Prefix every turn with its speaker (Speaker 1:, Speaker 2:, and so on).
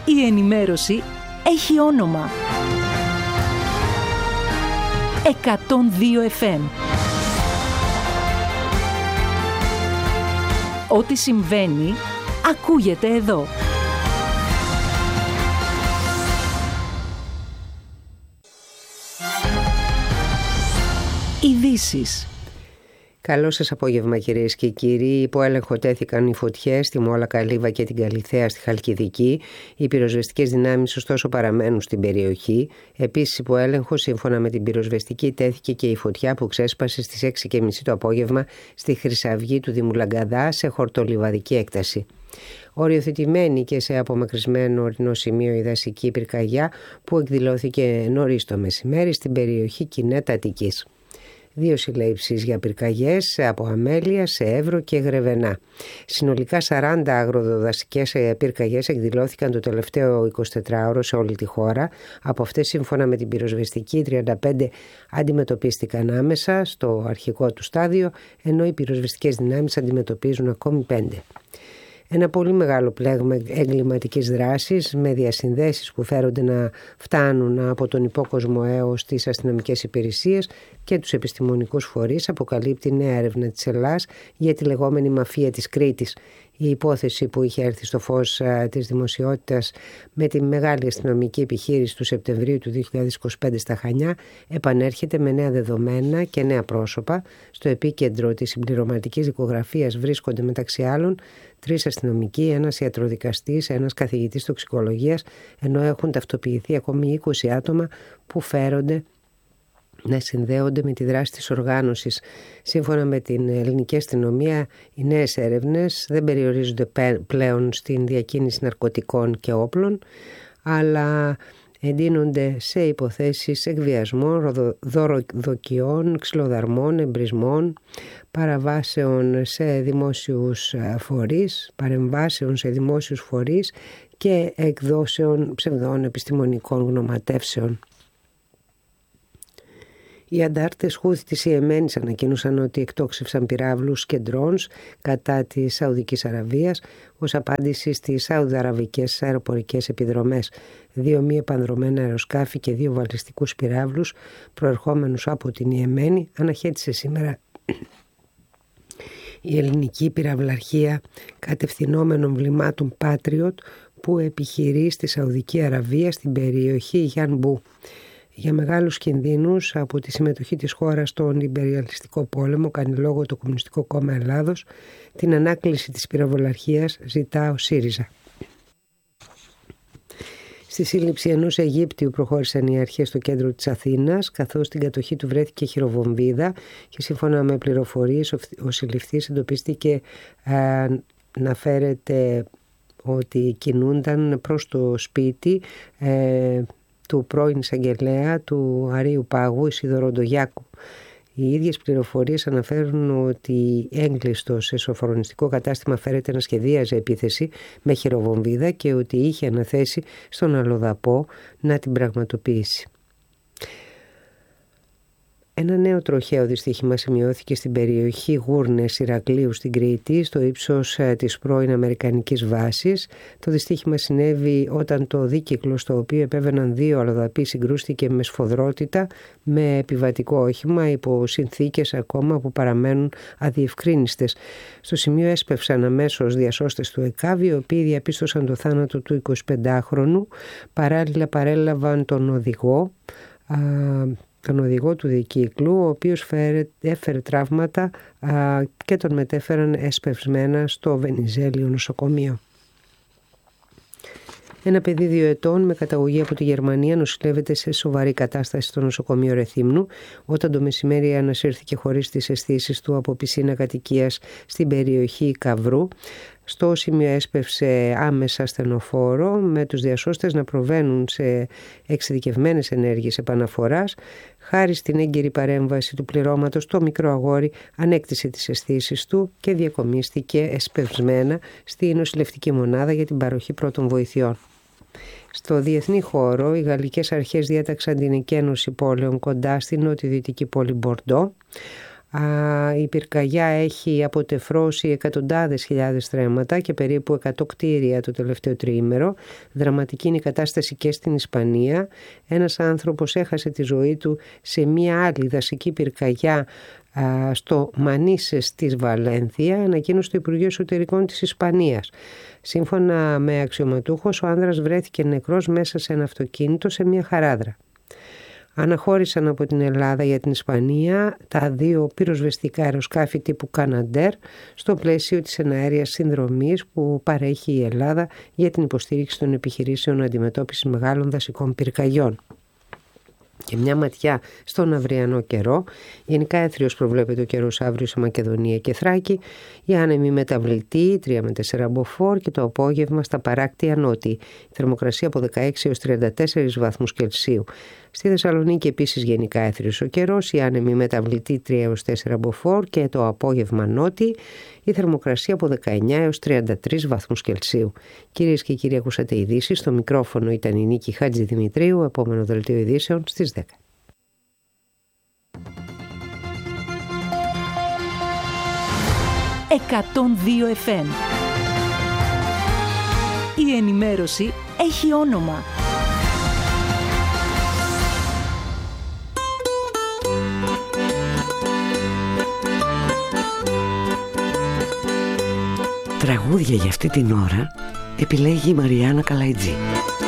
Speaker 1: Η ενημέρωση έχει όνομα. 102 FM. Ό,τι συμβαίνει, ακούγεται εδώ. Ειδήσεις.
Speaker 2: Καλό σας απόγευμα κυρίες και κύριοι. Υπό έλεγχο τέθηκαν οι φωτιές στη Μόλα Καλύβα και την Καλιθέα στη Χαλκιδική. Οι πυροσβεστικές δυνάμεις ωστόσο παραμένουν στην περιοχή. Επίσης υπό έλεγχο σύμφωνα με την πυροσβεστική τέθηκε και η φωτιά που ξέσπασε στις 6:30 το απόγευμα στη Χρυσαυγή του Δήμου Λαγκαδά σε χορτολιβαδική έκταση. Οριοθετημένη και σε απομακρυσμένο ορεινό σημείο η δασική πυρκαγιά που εκδηλώθηκε νωρίς το μεσημέρι στην περιοχή Κινέτα Αττικής. 2 συλλήψεις για πυρκαγιές από αμέλεια σε Εύρο και Γρεβενά. Συνολικά 40 αγροδοδασικές πυρκαγιές εκδηλώθηκαν το τελευταίο 24ωρο σε όλη τη χώρα. Από αυτές σύμφωνα με την πυροσβεστική 35 αντιμετωπίστηκαν άμεσα στο αρχικό του στάδιο, ενώ οι πυροσβεστικές δυνάμεις αντιμετωπίζουν ακόμη 5. Ένα πολύ μεγάλο πλέγμα εγκληματικής δράσης με διασυνδέσεις που φέρονται να φτάνουν από τον υπόκοσμο έως τις αστυνομικές υπηρεσίες και τους επιστημονικούς φορείς αποκαλύπτει νέα έρευνα της Ελλάς για τη λεγόμενη μαφία της Κρήτης. Η υπόθεση που είχε έρθει στο φως της δημοσιότητας με τη μεγάλη αστυνομική επιχείρηση του Σεπτεμβρίου του 2025 στα Χανιά επανέρχεται με νέα δεδομένα και νέα πρόσωπα. Στο επίκεντρο της συμπληρωματικής δικογραφίας βρίσκονται μεταξύ άλλων 3 αστυνομικοί, ένας ιατροδικαστής, ένας καθηγητής τοξικολογίας, ενώ έχουν ταυτοποιηθεί ακόμη 20 άτομα που φέρονται να συνδέονται με τη δράση της οργάνωσης. Σύμφωνα με την ελληνική αστυνομία, οι νέες έρευνες δεν περιορίζονται πλέον στην διακίνηση ναρκωτικών και όπλων, αλλά εντείνονται σε υποθέσεις εκβιασμών, δωροδοκιών, ξυλοδαρμών, εμπρισμών, παραβάσεων σε δημόσιους φορείς, παρεμβάσεων σε δημόσιους φορείς και εκδόσεων ψευδών επιστημονικών γνωματεύσεων. Οι αντάρτες Χούθη της Ιεμένης ανακοίνωσαν ότι εκτόξευσαν πυράβλους και ντρόνς κατά της Σαουδικής Αραβίας ως απάντηση στις σαουδαραβικές αεροπορικές επιδρομές. 2 μη επανδρομένα αεροσκάφη και 2 βαλιστικούς πυράβλους προερχόμενους από την Ιεμένη αναχέτησε σήμερα η ελληνική πυραυλαρχία κατευθυνόμενων βλημάτων Patriot που επιχειρεί στη Σαουδική Αραβία στην περιοχή Γιανμπού. Για μεγάλους κινδύνους από τη συμμετοχή της χώρας στον ιμπεριαλιστικό πόλεμο κάνει λόγο το Κομμουνιστικό Κόμμα Ελλάδος. Την ανάκληση της πυροβολαρχίας ζητά ο ΣΥΡΙΖΑ. Στη σύλληψη ενός Αιγύπτιου προχώρησαν οι αρχές στο κέντρο της Αθήνας, καθώς στην κατοχή του βρέθηκε χειροβομβίδα και σύμφωνα με πληροφορίες ο συλληφθής εντοπίστηκε να φέρεται ότι κινούνταν προς το σπίτι του πρώην εισαγγελέα του Αρείου Πάγου, Ισιδωροντογιάκου. Οι ίδιες πληροφορίες αναφέρουν ότι έγκλειστος σε σοφρονιστικό κατάστημα φέρεται να σχεδίαζε επίθεση με χειροβομβίδα και ότι είχε αναθέσει στον αλλοδαπό να την πραγματοποιήσει. Ένα νέο τροχαίο δυστύχημα σημειώθηκε στην περιοχή Γούρνες Ηρακλείου στην Κρήτη, στο ύψος της πρώην Αμερικανικής βάσης. Το δυστύχημα συνέβη όταν το δίκυκλο στο οποίο επέβαιναν 2 αλλοδαποί συγκρούστηκε με σφοδρότητα με επιβατικό όχημα υπό συνθήκες ακόμα που παραμένουν αδιευκρίνιστες. Στο σημείο έσπευσαν αμέσως διασώστες του ΕΚΑΒ, οι οποίοι διαπίστωσαν το θάνατο του 25χρονου. Παράλληλα παρέλαβαν τον οδηγό του δικύκλου, ο οποίος έφερε τραύματα και τον μετέφεραν εσπευσμένα στο Βενιζέλιο νοσοκομείο. Ένα παιδί 2 ετών με καταγωγή από τη Γερμανία νοσηλεύεται σε σοβαρή κατάσταση στο νοσοκομείο Ρεθύμνου όταν το μεσημέρι ανασύρθηκε χωρίς τις αισθήσεις του από πισίνα κατοικίας στην περιοχή Καυρού. Στο σημείο έσπευσε άμεσα ασθενοφόρο με τους διασώστες να προβαίνουν σε εξειδικευμένες ενέργειες επαναφοράς. Χάρη στην έγκαιρη παρέμβαση του πληρώματος, το μικρό αγόρι ανέκτησε τις αισθήσεις του και διακομίστηκε εσπευσμένα στη νοσηλευτική μονάδα για την παροχή πρώτων βοηθειών. Στο διεθνή χώρο, οι γαλλικές αρχές διέταξαν την εκένωση πόλεων κοντά στην νοτιοδυτική πόλη Μπορντό. Η πυρκαγιά έχει αποτεφρώσει εκατοντάδες χιλιάδες στρέμματα και περίπου 100 κτίρια το τελευταίο τριήμερο. Δραματική είναι η κατάσταση και στην Ισπανία. Ένας άνθρωπος έχασε τη ζωή του σε μια άλλη δασική πυρκαγιά στο Μανίσες της Βαλένθια, ανακοίνωσε το Υπουργείο Εσωτερικών της Ισπανίας. Σύμφωνα με αξιωματούχος, ο άνδρας βρέθηκε νεκρός μέσα σε ένα αυτοκίνητο σε μια χαράδρα. Αναχώρησαν από την Ελλάδα για την Ισπανία τα 2 πυροσβεστικά αεροσκάφη τύπου Canadair στο πλαίσιο της εναέριας συνδρομής που παρέχει η Ελλάδα για την υποστήριξη των επιχειρήσεων αντιμετώπισης μεγάλων δασικών πυρκαγιών. Και μια ματιά στον αυριανό καιρό. Γενικά έθριος προβλέπεται ο καιρός αύριο σε Μακεδονία και Θράκη. Η άνεμη μεταβλητή 3 με 4 μποφόρ και το απόγευμα στα παράκτια νότιοι. Η θερμοκρασία από 16 έως 34 βαθμούς Κελσίου. Στη Θεσσαλονίκη επίσης γενικά έθριος ο καιρός. Η άνεμη μεταβλητή 3 έως 4 μποφόρ και το απόγευμα νότιοι. Η θερμοκρασία από 19 έως 33 βαθμούς Κελσίου. Κυρίες και κύριοι, ακούσατε ειδήσεις. Στο μικρόφωνο ήταν η Νίκη Χατζηδημητρίου. Επόμενο δελτίο ειδήσεων στις 10.
Speaker 1: «102 FM». Η ενημέρωση έχει όνομα.
Speaker 3: Τραγούδια για αυτή την ώρα επιλέγει η Μαριάννα Καλαϊτζή.